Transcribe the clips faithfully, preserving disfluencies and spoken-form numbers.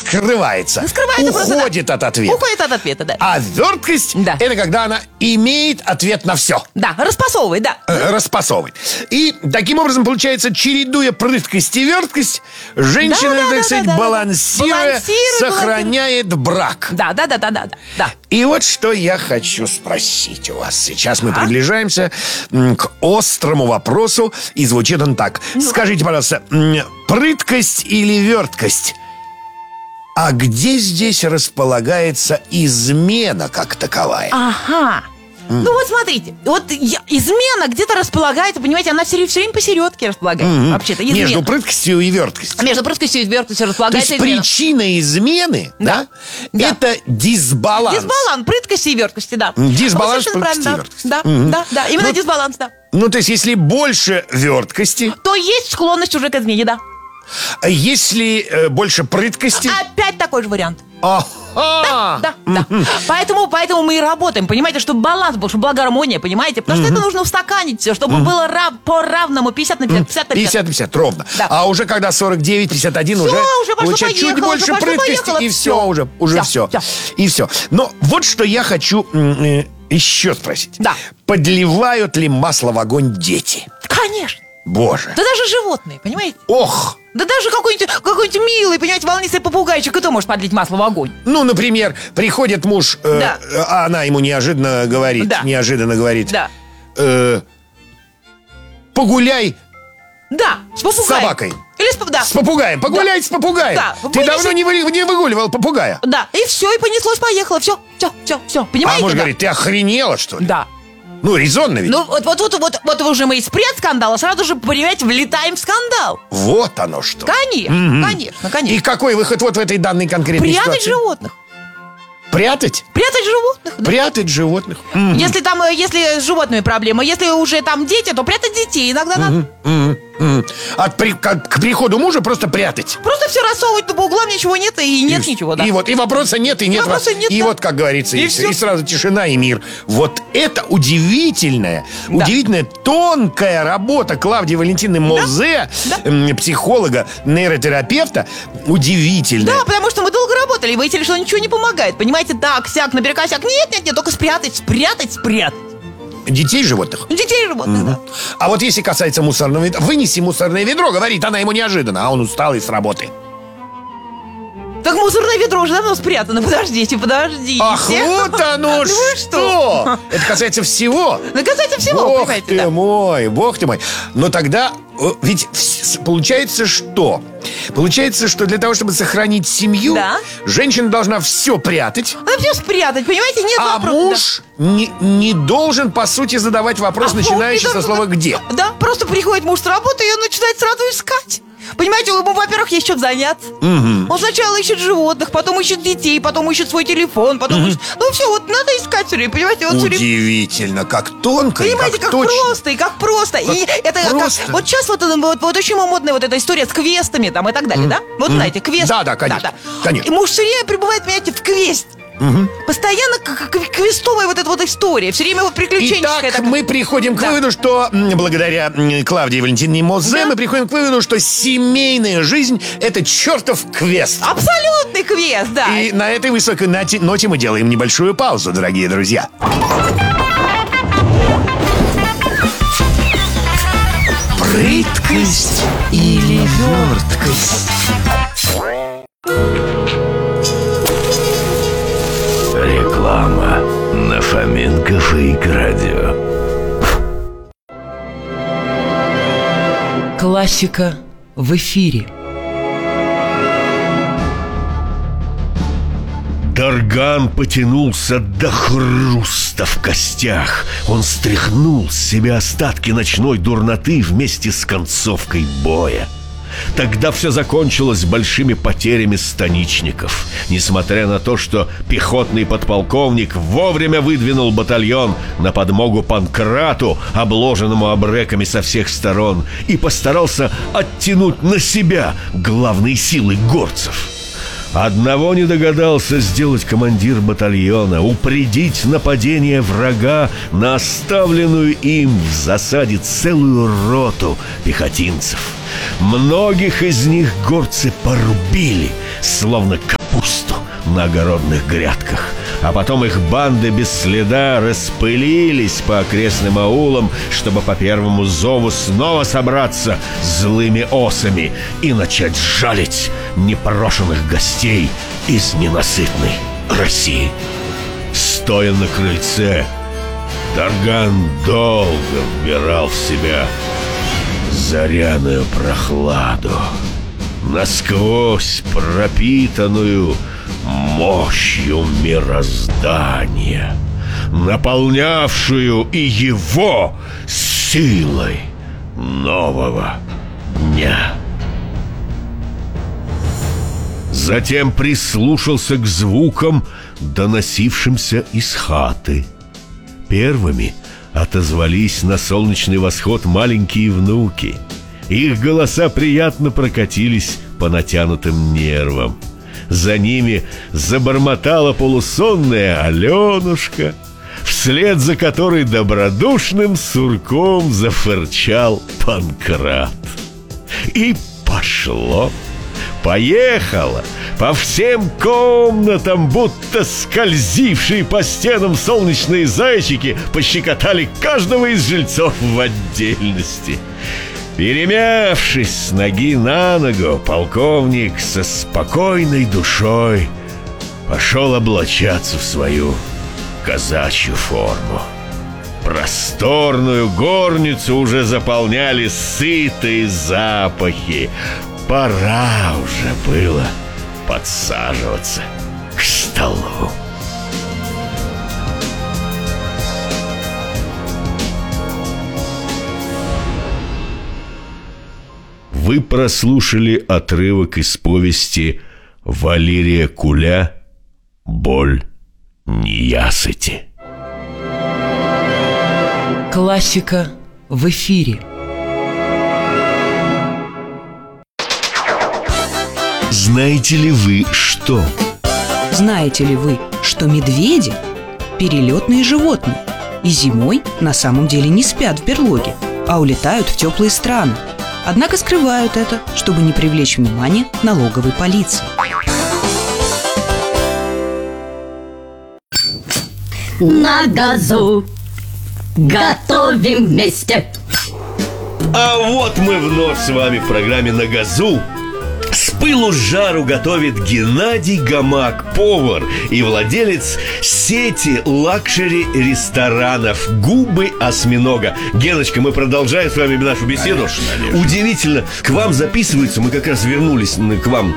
скрывается, Скрывается просто, да. уходит от ответа. Уходит от ответа, да. А верткость Да. это когда она имеет ответ на все. Да, распасовывает, да. Э, Распасовывает. И таким образом, получается, чередуя прыткость и верткость, женщина, Да, да, так да, сказать, да, да. балансируя, Балансирует, сохраняет брак. Да, да, да, да, да, да. И вот что я хочу спросить у вас. Сейчас мы А? приближаемся м, к острому вопросу, и звучит он так. Скажите, пожалуйста, м, прыткость или верткость? А где здесь располагается измена как таковая? Ага. Ну вот смотрите, вот я- измена где-то располагается, понимаете, она все, все время посередке располагается. Вообще-то измена. Между прыткостью и верткостью. Между прыткостью и верткостью То располагается есть измена. причина измены, да, Да. это дисбаланс. Дисбаланс прыткости и верткости, да. Дисбаланс Вы совершенно прыткости и правильно, верткости. да. Да, да, да, именно Ну, дисбаланс, да. Ну, то есть, если больше верткости, То есть склонность уже к измене, да. а если э, больше прыткости... Опять такой же вариант. Ага! Да, да. Поэтому, поэтому мы и работаем, понимаете, чтобы баланс был, чтобы была гармония, понимаете? Потому что это нужно устаканить все, чтобы было рав, по равному пятьдесят на пятьдесят, пятьдесят на пятьдесят. пятьдесят на пятьдесят, ровно. Да. А уже когда сорок девять пятьдесят один Всё, уже, уже пошло, получается чуть поехало, больше уже пошло, прыткости, поехало, и все, всё. уже, уже все. Всё, И все. Но вот что я хочу м, э, еще спросить. Да. Подливают ли масло в огонь дети? Конечно. Боже. Да даже животные, понимаете? Ох! Да даже какой-нибудь, какой-нибудь милый, понимаете, волнистый попугайчик, и то может подлить масло в огонь. Ну, например, приходит муж, э, Да. а она ему неожиданно говорит, Да. неожиданно говорит, Да. э, погуляй Да, с с попугаем. собакой. Или с, поп- да. С попугаем, погуляй с попугаем. Да. Ты Вынеси- давно не, вы- не выгуливал попугая. Да, и все, и понеслось, поехало, все, все, все, все, понимаете? А муж да? говорит, ты охренела, что ли? Да. Ну, резонно ведь. Ну, вот, вот, вот, вот, вот уже мы из предскандала сразу же, понимаете, влетаем в скандал. Вот оно что. Конечно, конечно, И конечно. какой выход вот в этой данной конкретной Прятать ситуации? животных. Прятать? Прятать животных, да. Прятать животных. Если там, э, если с животными проблема, если уже там дети, то прятать детей иногда надо. М, м. От при- к, к приходу мужа просто прятать. Просто все рассовывать, то по углам ничего нет, и нет И- ничего, да. И вот, и вопроса нет, и нет. вопроса нет, и да. вот, как говорится, и, И всё, всё. и сразу тишина и мир. Вот это удивительная, Да. удивительная, тонкая работа Клавдии Валентины Мозе, Да. м, психолога, нейротерапевта. Удивительная. Да, потому что мы долго работали, и выяснили, что ничего не помогает. Понимаете, так, сяк, наперекосяк. Нет, нет, нет, только спрятать, спрятать, спрятать. Детей, животных. Детей и животных, да. А вот если касается мусорного ведра, вынеси мусорное ведро, говорит она ему неожиданно, а он устал и с работы. Так мусорное ведро уже давно спрятано. Подождите, подождите. Ах, вот оно Ну вы что! что? Это касается всего. Да касается всего, Бог понимаете, ты да. мой, бог ты мой. Но тогда э, ведь вс- получается что? Получается, что для того, чтобы сохранить семью, Да. женщина должна все прятать, Надо все спрятать, понимаете, нет а вопроса. муж не, не должен, по сути, задавать вопрос, А начинающий муж со не слова должен- «где». Да, просто приходит муж с работы, и он начинает сразу искать. Понимаете, ему, во-первых, есть чем заняться. Он сначала ищет животных, потом ищет детей, потом ищет свой телефон, потом ищет... Ну все, вот надо искать все время, понимаете? Он все время... Удивительно, как тонко и Понимаете, как, как точно. просто, и как просто. И это как- просто. вот сейчас вот, это- вот, вот очень модная вот эта история с квестами там и так далее, да? Вот знаете, квест. Да, да, конечно, конечно. И муж все время пребывает, понимаете, в квесте. Постоянно к- к- квестовая вот эта вот история. Все время вот приключенческая. Итак, такая. мы приходим к Да. выводу, что м, благодаря м, Клавдии Валентине Мозе Да. мы приходим к выводу, что семейная жизнь — это чертов квест. Абсолютный квест, да. И на этой высокой ноте, ноте мы делаем небольшую паузу, дорогие друзья. Прыткость или верткость? Реклама на Фоменко Фейк Радио. Классика в эфире. Дарган потянулся до хруста в костях. Он стряхнул с себя остатки ночной дурноты вместе с концовкой боя. Тогда все закончилось большими потерями станичников. Несмотря на то, что пехотный подполковник вовремя выдвинул батальон на подмогу Панкрату, обложенному обреками со всех сторон, и постарался оттянуть на себя главные силы горцев. Одного не догадался сделать командир батальона: упредить нападение врага на оставленную им в засаде целую роту пехотинцев. Многих из них горцы порубили, словно на огородных грядках. А потом их банды без следа распылились по окрестным аулам, чтобы по первому зову снова собраться злыми осами и начать жалить непрошенных гостей из ненасытной России. Стоя на крыльце, Дарган долго вбирал в себя заряную прохладу, насквозь пропитанную мощью мироздания, наполнявшую и его силой нового дня. Затем прислушался к звукам, доносившимся из хаты. Первыми отозвались на солнечный восход маленькие внуки. Их голоса приятно прокатились по натянутым нервам. За ними забормотала полусонная Аленушка, вслед за которой добродушным сурком зафырчал Панкрат. И пошло, поехало. По всем комнатам, будто скользившие по стенам солнечные зайчики, пощекотали каждого из жильцов в отдельности. Перемявшись с ноги на ногу, полковник со спокойной душой пошел облачаться в свою казачью форму. Просторную горницу уже заполняли сытые запахи. Пора уже было подсаживаться к столу. Вы прослушали отрывок из повести Валерия Куля «Боль неясыти». Классика в эфире. Знаете ли вы что? Знаете ли вы, что медведи – перелетные животные, и зимой на самом деле не спят в берлоге, а улетают в теплые страны. Однако скрывают это, чтобы не привлечь внимание налоговой полиции. На газу готовим вместе. А вот мы вновь с вами в программе «На газу». С пылу с жару готовит Геннадий Гамак, повар и владелец сети лакшери-ресторанов «Губы осьминога». Геночка, мы продолжаем с вами нашу беседу. Конечно, конечно. Удивительно, к вам записываются, мы как раз вернулись к вам,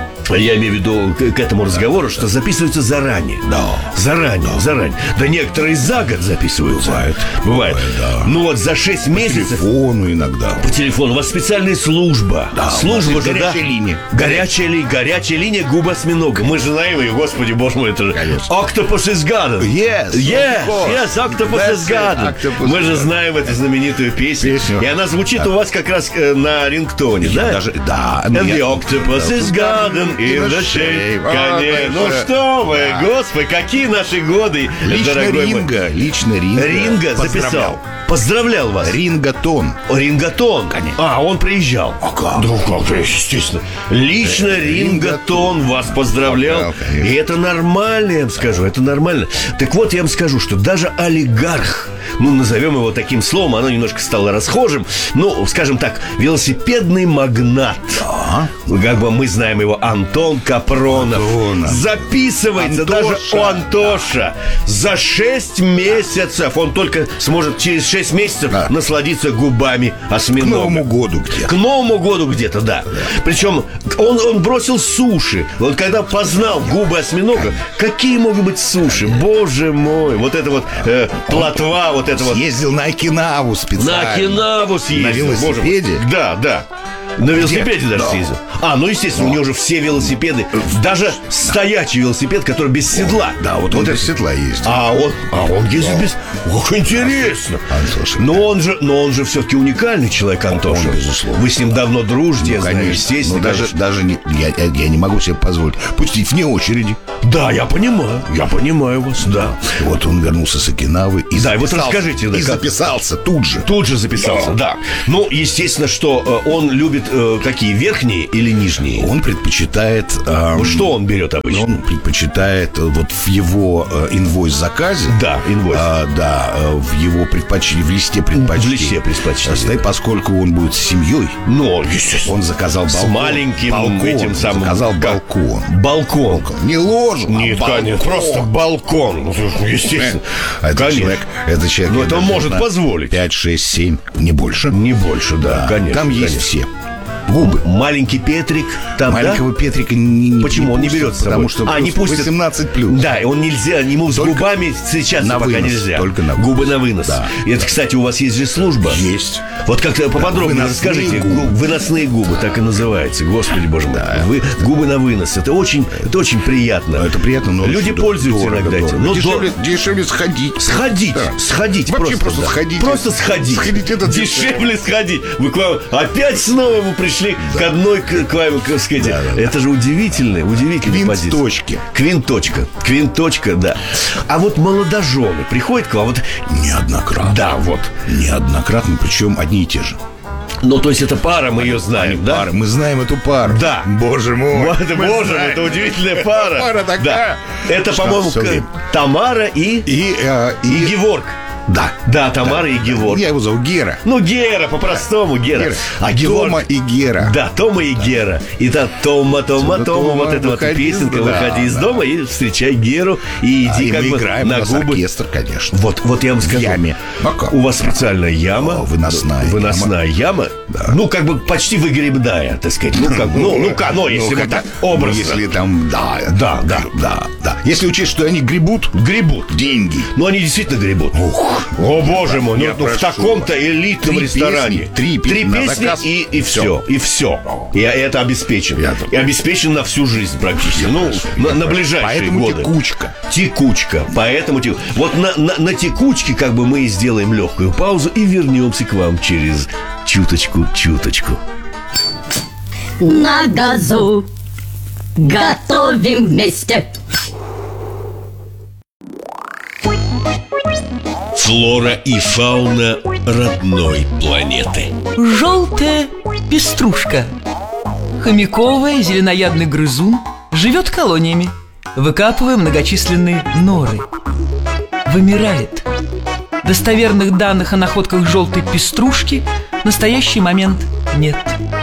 я имею в виду к, к этому разговору, что записываются заранее. Да. Заранее, Да. заранее. Да некоторые за год записываются. Бывает. Бывает. Бывает, да. Ну вот за шесть месяцев. По телефону иногда. По телефону. У вас специальная служба. Да, служба у нас же, есть да. горячая линия. Горячая, ли, горячая линия «Губы осьминога». Мы же знаем ее, господи, боже мой, это же Конечно. Octopus is Garden. Yes, Yes, of course. yes, Octopus That's is it, Garden. Octopus Мы is же Garden. знаем эту знаменитую песню. Песню. И она звучит Да. у вас как раз э, на рингтоне, Я да? даже- да, And я- the octopus is garden in the shade. Конечно. Ну да. что вы, Да. господи, какие наши годы, Лично дорогой мой. Ринга, лично Ринга. Ринга Поздравлял. записал. Поздравлял вас. Рингатон. Рингатон. Конечно. А, он приезжал. А как? Ну, как же, естественно. Лично Э, Рингатон вас поздравлял. Поздравлял, конечно. И это нормально, я вам скажу, это нормально. Так вот, я вам скажу, что даже олигарх, ну, назовем его таким словом, оно немножко стало расхожим, ну, скажем так, велосипедный магнат. Да. Как бы мы знаем его, Антон Капронов. Антона. Записывается Антоша. даже у Антоша. За шесть месяцев он только сможет через шесть месяцев Да. насладиться губами К осьминога. Новому году где-то. К Новому году где-то, да. Причем он, он бросил суши. Вот когда познал губы осьминога, какие могут быть суши? Боже мой. Вот это вот э, плотва, вот это вот. Ездил на Окинаву специально. На Окинаву съездил. На боже мой. велосипеде? Да, да. На велосипеде даже Да. съездил. А, ну естественно, у него же все велосипеды. Даже стоячий велосипед, который без седла. Да, вот, он без седла ездил. А он, а он ездит без... Ох, интересно. Антоша. Но он же, но он же все-таки уникальный человек, Антоша. Он, безусловно. Вы с ним давно дружите, я Ну, знаю, конечно. естественно. Но даже, конечно. даже не, я, я, я не могу себе позволить пустить вне очереди. Да, я понимаю, я понимаю вас, да. И вот он вернулся с Окинавы и Да, и вот записался. расскажите, да, И как- записался тут же. Тут же записался, да. Ну, естественно, что э, он любит любит э, какие, верхние или нижние? Он предпочитает... э, Ну, что он берет обычно? Он предпочитает э, вот в его э, инвойс-заказе. Да, инвойс. а, Да, э, в его предпочтении, в листе предпочтений. В листе предпочтений. Стоит, поскольку он будет с семьей. Ну, естественно. Он заказал балкон. С маленьким балкон, этим самым... заказал как? балкон. Балкон. Не ложу, Нет, а балкон. конечно, просто балкон. Ну, естественно. А этот Конечно. человек, этот человек, Но это он даже может на позволить. пять, шесть, семь, не больше. Не больше, да, конечно. Там есть конечно. все. Губы. Маленький Петрик там, Маленького да? Петрика не, не Почему он не пустят, берет с собой? Потому что а, не пустят. восемнадцать плюс. Да, и он нельзя, ему с Только губами сейчас на пока вынос, нельзя. только на вынос. Губы на вынос. Да. И это, кстати, у вас есть же служба. Есть. Вот как-то поподробнее выносные расскажите. губы. Гу- Выносные губы, так и называется. Господи, боже мой. Вы губы на вынос. Это очень, это очень приятно. Это приятно, но Люди очень пользуются дорого, иногда дорого. этим. Но дешевле, до- дешевле сходить. Сходить, Да. сходить Вообще просто да. сходить. Просто сходить. Сходить это дешевле сходить. Вы к вам опять снова вы пришли к одной к, к вам, как сказать. Да, да, да. Это же удивительная, удивительная позиция. Квинточки. Квинточка. Квинточка, да. А вот молодожены приходят к вам, вот. Неоднократно. Да, вот. Неоднократно, причем одни и те же. Ну, то есть это пара, мы ее знаем, да? Пара. Мы знаем эту пару. Да. Боже мой. Вот, Мы боже, знаем. это удивительная пара. Пара такая. Да. Это, Что по-моему, всё к- время. Тамара и, И, э, и и... Геворг. Да. Да, Тамара и Геворг. Я его зову Гера. Ну, Гера, по-простому, Гера. Гера. А Геворг... Тома и Гера. Да, Тома и Гера. И да, Тома, Тома, Тома, Тома, вот Тома, эта вот выходи из песенка, дома. выходи из Да, дома и встречай Геру. И А, иди и как мы бы играем, на у нас губы. оркестр, конечно. Вот, вот я вам скажу. яме. А как? У вас специальная яма. О, выносная Выносная яма. Ну, как бы почти выгребная, так сказать. Ну, как, ну, ну, ка- ну, если Ну, вот как- так ну, образно. если там, да, Да, да. да, да. Если учесть, что они гребут, Гребут. деньги. Ну, они действительно гребут. Ух. О, боже мой, ну, Я ну, в прошу таком-то элитном Три ресторане. песни, три песни на песни заказ. и, и все. Всё. И все. И это обеспечено. Я- И обеспечено на всю жизнь практически. Ну, на, на ближайшие Поэтому годы. текучка. Текучка. Поэтому тек- вот на, на, на текучке как бы мы и сделаем легкую паузу и вернемся к вам через чуточку-чуточку. На газу готовим вместе. Флора и фауна родной планеты. Желтая пеструшка. Хомяковая, зеленоядный грызун живет колониями, выкапывая многочисленные норы. Вымирает. Достоверных данных о находках желтой пеструшки в настоящий момент нет.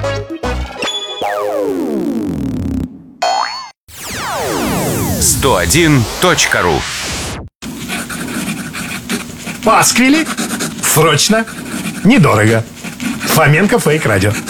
сто один точка ру. Пасквили? Срочно. Недорого. Фоменко Фейк Радио.